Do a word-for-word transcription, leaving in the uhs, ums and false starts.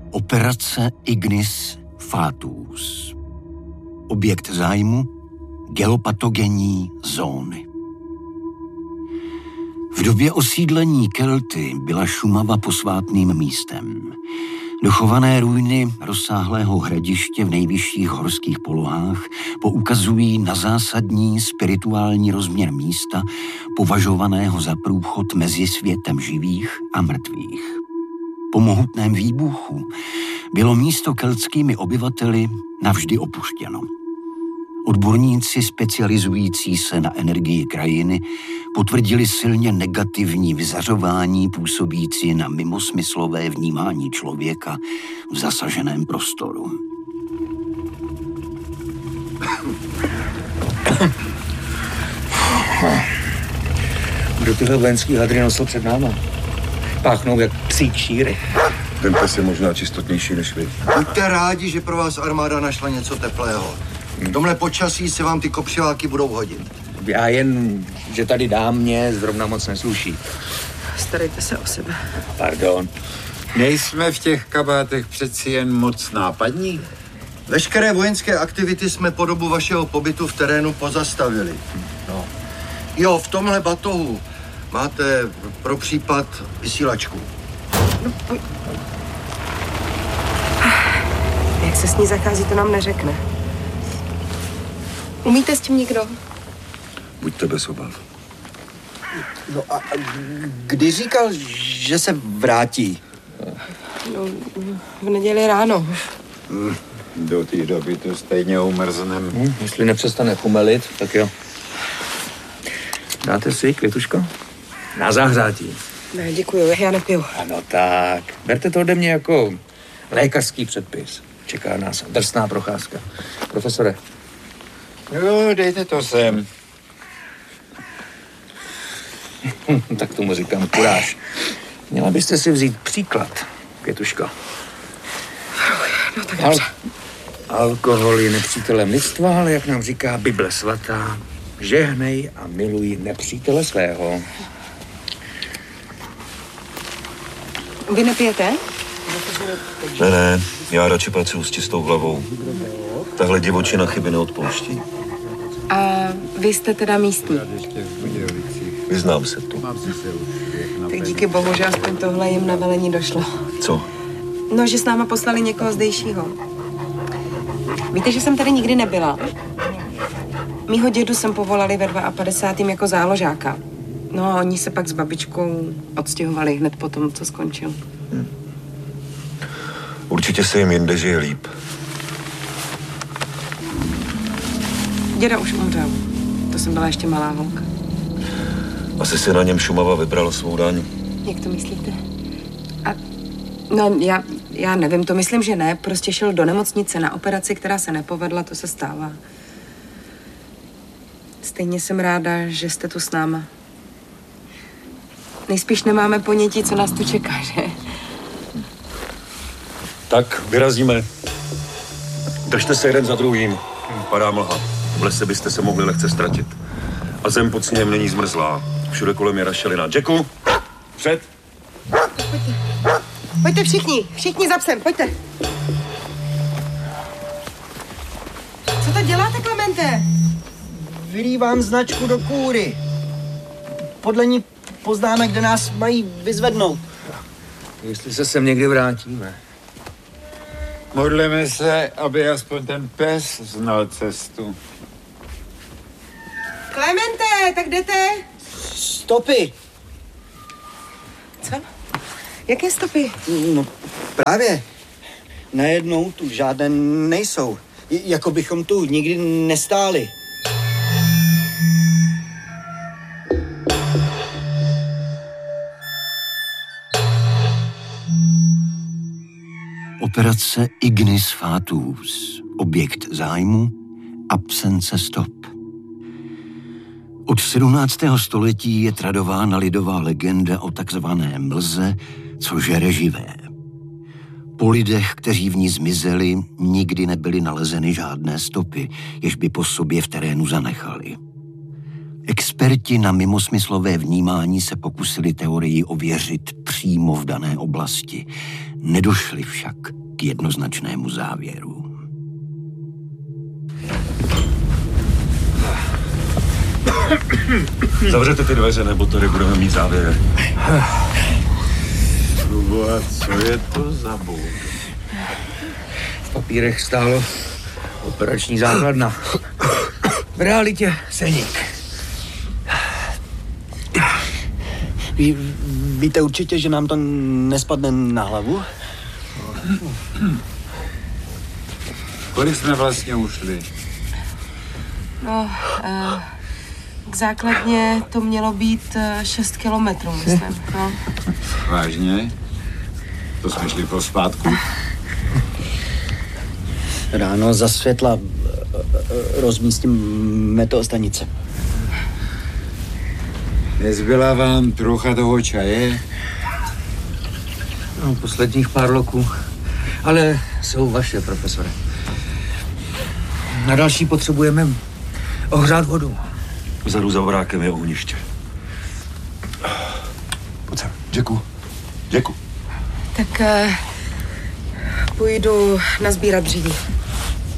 Operace Ignis Fatuus. Objekt zájmu geopatogenní zóny. V době osídlení Kelty byla Šumava posvátným místem. Dochované ruiny rozsáhlého hradiště v nejvyšších horských polohách poukazují na zásadní spirituální rozměr místa, považovaného za průchod mezi světem živých a mrtvých. Po mohutném výbuchu bylo místo keltskými obyvateli navždy opuštěno. Odborníci specializující se na energii krajiny potvrdili silně negativní vyzařování působící na mimosmyslové vnímání člověka v zasaženém prostoru. Kdo tyhle vojenský hadry nosil před náma? Páchnou jak psí kšíry. Ten pes je možná čistotnější než vy. Buďte rádi, že pro vás armáda našla něco teplého. V tomhle počasí se vám ty kopřiváky budou hodit. Já jen, že tady dámě zrovna moc nesluší. Starejte se o sebe. Pardon. Nejsme v těch kabátech přeci jen moc nápadní? Veškeré vojenské aktivity jsme po dobu vašeho pobytu v terénu pozastavili. No. Jo, v tomhle batohu máte pro případ vysílačku. No, pojď. Jak se s ní zachází, to nám neřekne. Umíte s tím někdo? Buďte bez obav. No a kdy říkal, že se vrátí? No, v neděli ráno. Hmm, do té doby to stejně umrznem. Hmm, jestli nepřestane chumelit, tak jo. Dáte si, Květuško? Na zahřátí. Ne, děkuju, já nepiju. Ano tak, berte to ode mě jako lékařský předpis. Čeká nás drsná procházka. Profesore. Jo, dejte to sem. Tak tomu říkám kuráž. Měla byste si vzít příklad, Květuško. No tak Al- dobře. alkohol je nepřítelem lidstva, ale jak nám říká Bible svatá, žehnej a miluj nepřítele svého. Vy nepijete? Ne, ne, já radši pracuji s čistou hlavou. Tahle divočina chyby neodpouští. A vy jste teda místní? Vyznám se tu. Tak díky bohu, že aspoň tohle jim na velení došlo. Co? No, že s náma poslali někoho zdejšího. Víte, že jsem tady nikdy nebyla? Mýho dědu jsem povolali ve padesátém druhém jako záložáka. No a oni se pak s babičkou odstěhovali hned po tom, co skončil. Hm. Určitě se jim jinde žije líp. Děda už umřel. To jsem byla ještě malá holka. Asi si na něm Šumava vybrala svou daň. Jak to myslíte? A, no, já, já nevím, to myslím, že ne. Prostě šel do nemocnice na operaci, která se nepovedla, to se stává. Stejně jsem ráda, že jste tu s náma. Nejspíš nemáme ponětí, co nás tu čeká, že? Tak, vyrazíme. Držte se jeden za druhým. Padá mlha. V lese byste se mohli lehce ztratit. A zem pod sněhem není zmrzlá. Všude kolem je rašelina. Jacku, před. Pojďte. Pojďte všichni. Všichni za psem. Pojďte. Co to děláte, Klemente? Vylívám značku do kůry. Podle ní poznáme, kde nás mají vyzvednout. Jestli se sem někdy vrátíme. Modleme se, aby aspoň ten pes znal cestu. Klemente, tak jdete? Stopy. Co? Jaké stopy? No právě. Najednou tu žádné nejsou. J- jako bychom tu nikdy nestáli. Operace Ignis Fatuus. Objekt zájmu, absence stop. Od sedmnáctého století je tradována lidová legenda o takzvané mlze, co žere živé. Po lidech, kteří v ní zmizeli, nikdy nebyly nalezeny žádné stopy, jež by po sobě v terénu zanechali. Experti na mimosmyslové vnímání se pokusili teorii ověřit přímo v dané oblasti. Nedošli však k jednoznačnému závěru. Zavřete ty dveře, nebo tady budeme mít závěr. Proboha, co je to za bouk? V papírech stálo operační základna. V realitě seník. Ví, víte určitě, že nám to nespadne na hlavu? Kolik jsme vlastně ušli? No, uh, k základně to mělo být uh, šest kilometrů, myslím. No. Vážně? To jsme šli po zpátku? Ráno za světla rozmístím meteostanice. Nezbyla vám trocha toho čaje? No, posledních pár loků. Ale jsou vaše, profesore. Na další potřebujeme ohřát vodu. Vzadu za vrákem je ohniště. Pojď sem, Jacku. Jacku. Tak uh, půjdu nazbírat dříví.